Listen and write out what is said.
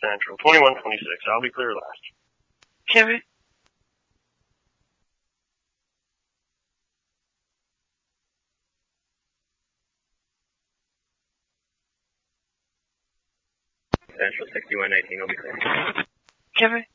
Central. 2126. I'll be clear last. Kevin? Central 6118. I'll be clear. Kevin?